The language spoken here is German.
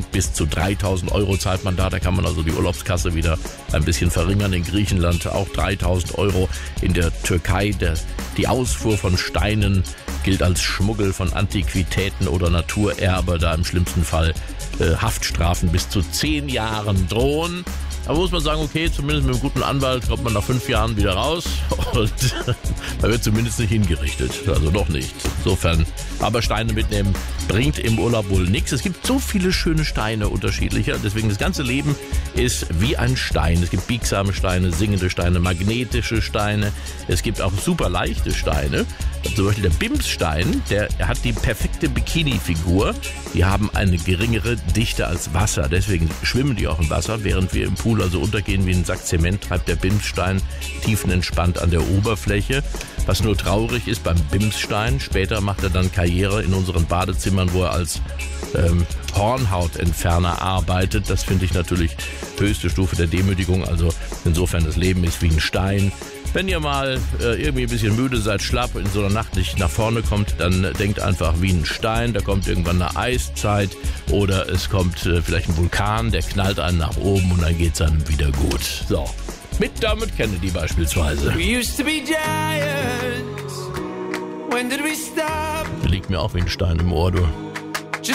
Spanien bis zu 3.000 Euro zahlt man da. Da kann man also die Urlaubskasse wieder ein bisschen verringern. In Griechenland auch 3.000 Euro. In der Türkei die Ausfuhr von Steinen gilt als Schmuggel von Antiquitäten oder Naturerbe. Da im schlimmsten Fall Haftstrafen bis zu 10 Jahren drohen. Da muss man sagen, okay, zumindest mit einem guten Anwalt kommt man nach 5 Jahren wieder raus und da wird zumindest nicht hingerichtet, also noch nicht. Insofern, aber Steine mitnehmen bringt im Urlaub wohl nichts. Es gibt so viele schöne Steine unterschiedlicher, deswegen das ganze Leben ist wie ein Stein. Es gibt biegsame Steine, singende Steine, magnetische Steine, es gibt auch super leichte Steine. Zum Beispiel der Bimsstein, der hat die perfekte Bikini-Figur. Die haben eine geringere Dichte als Wasser, deswegen schwimmen die auch im Wasser, während wir im Pool also untergehen wie ein Sack Zement, treibt der Bimsstein tiefenentspannt an der Oberfläche. Was nur traurig ist beim Bimsstein, später macht er dann Karriere in unseren Badezimmern, wo er als Hornhautentferner arbeitet. Das finde ich natürlich höchste Stufe der Demütigung. Also insofern, das Leben ist wie ein Stein. Wenn ihr mal irgendwie ein bisschen müde seid, schlapp, in so einer Nacht nicht nach vorne kommt, dann denkt einfach wie ein Stein. Da kommt irgendwann eine Eiszeit oder es kommt vielleicht ein Vulkan, der knallt einen nach oben und dann geht's einem wieder gut. So, mit Dermot Kennedy beispielsweise. We used to be giants. When did we stop? Liegt mir auch wie ein Stein im Ohr, du.